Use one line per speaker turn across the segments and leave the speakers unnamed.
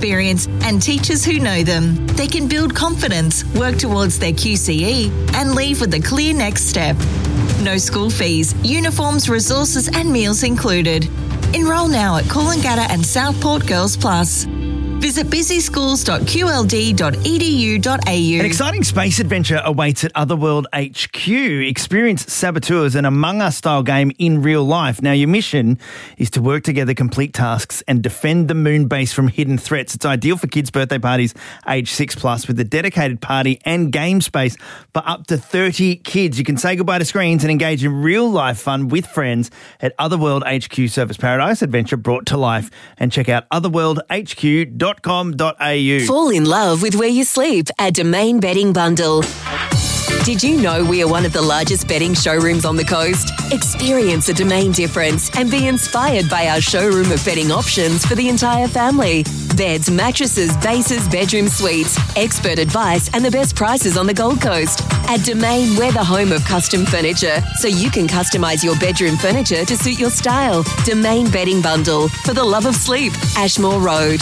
experience and teachers who know them. They can build confidence, work towards their QCE, and leave with a clear next step. No school fees, uniforms, resources and meals included. Enrol now at Coolangatta and Southport Girls Plus. Visit busyschools.qld.edu.au.
An exciting space adventure awaits at Otherworld HQ. Experience saboteurs and Among Us style game in real life. Now, your mission is to work together, complete tasks and defend the moon base from hidden threats. It's ideal for kids' birthday parties age 6+ with a dedicated party and game space for up to 30 kids. You can say goodbye to screens and engage in real life fun with friends at Otherworld HQ Surfers Paradise Adventure brought to life. And check out otherworldhq.com.au.
Fall in love with where you sleep at Domain Bedding Bundle. Did you know we are one of the largest bedding showrooms on the coast? Experience a Domain difference and be inspired by our showroom of bedding options for the entire family. Beds, mattresses, bases, bedroom suites, expert advice and the best prices on the Gold Coast. At Domain, we're the home of custom furniture, so you can customise your bedroom furniture to suit your style. Domain Bedding Bundle, for the love of sleep. Ashmore Road.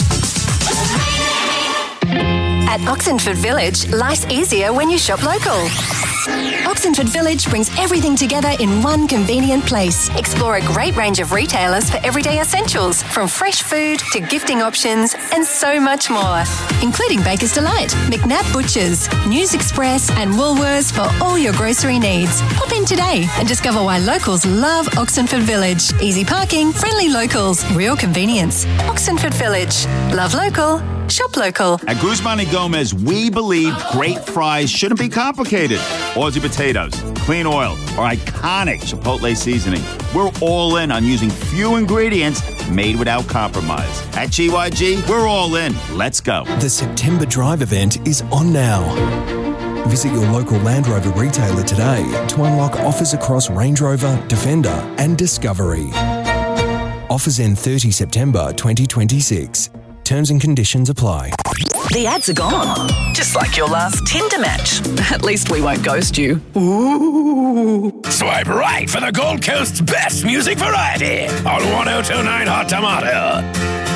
At Oxenford Village, life's easier when you shop local. Oxenford Village brings everything together in one convenient place. Explore a great range of retailers for everyday essentials, from fresh food to gifting options and so much more, including Baker's Delight, McNabb Butchers, News Express and Woolworths for all your grocery needs. Pop in today and discover why locals love Oxenford Village. Easy parking, friendly locals, real convenience. Oxenford Village. Love local. Shop local.
At Guzman y Gomez, we believe great fries shouldn't be complicated. Aussie potatoes, clean oil, or iconic Chipotle seasoning. We're all in on using few ingredients made without compromise. At GYG, we're all in. Let's go.
The September Drive event is on now. Visit your local Land Rover retailer today to unlock offers across Range Rover, Defender and Discovery. Offers end 30 September 2026. Terms and conditions apply.
The ads are gone. Just like your last Tinder match. At least we won't ghost you. Ooh.
Swipe right for the Gold Coast's best music variety on 1029 Hot Tomato.